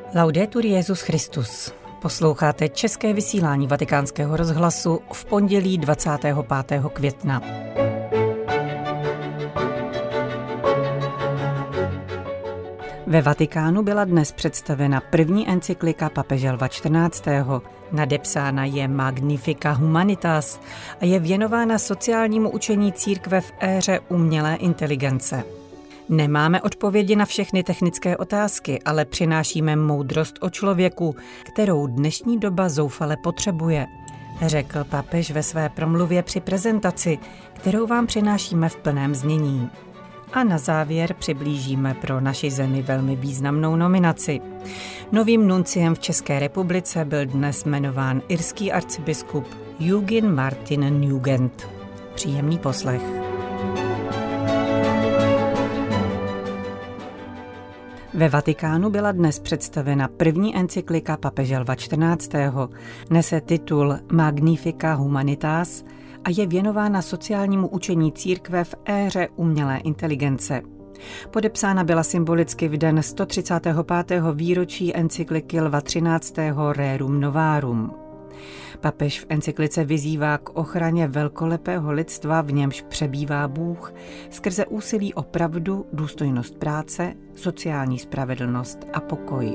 Laudetur Jesus Christus. Posloucháte české vysílání Vatikánského rozhlasu v pondělí 25. května. Ve Vatikánu byla dnes představena první encyklika papeže Lva XIV. Nadepsána je Magnifica Humanitas a je věnována sociálnímu učení církve v éře umělé inteligence. Nemáme odpovědi na všechny technické otázky, ale přinášíme moudrost o člověku, kterou dnešní doba zoufale potřebuje, řekl papež ve své promluvě při prezentaci, kterou vám přinášíme v plném znění. A na závěr přiblížíme pro naši zemi velmi významnou nominaci. Novým nunciem v České republice byl dnes jmenován irský arcibiskup Eugen Martin Nugent. Příjemný poslech. Ve Vatikánu byla dnes představena první encyklika papeže Lva XIV. Nese titul Magnifica Humanitas a je věnována sociálnímu učení církve v éře umělé inteligence. Podepsána byla symbolicky v den 135. výročí encykliky Lva XIII. Rerum Novarum. Papež v encyklice vyzývá k ochraně velkolepého lidstva, v němž přebývá Bůh, skrze úsilí o pravdu, důstojnost práce, sociální spravedlnost a pokoj.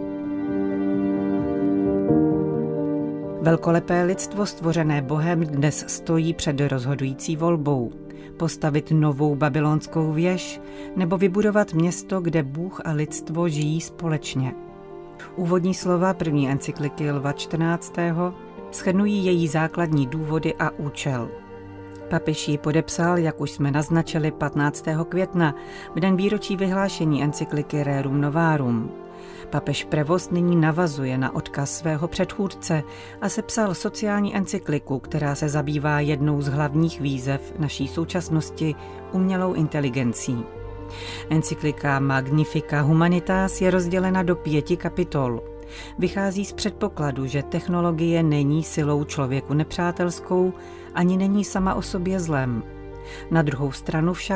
Velkolepé lidstvo stvořené Bohem dnes stojí před rozhodující volbou. Postavit novou babylonskou věž nebo vybudovat město, kde Bůh a lidstvo žijí společně. Úvodní slova první encykliky Lva XIV. Shrnují její základní důvody a účel. Papež ji podepsal, jak už jsme naznačili, 15. května, v den výročí vyhlášení encykliky Rerum Novarum. Papež Prevost nyní navazuje na odkaz svého předchůdce a sepsal sociální encykliku, která se zabývá jednou z hlavních výzev naší současnosti, umělou inteligencí. Encyklika Magnifica Humanitas je rozdělena do 5 kapitol. Vychází z předpokladu, že technologie není silou člověku nepřátelskou, ani není sama o sobě zlem. Na druhou stranu však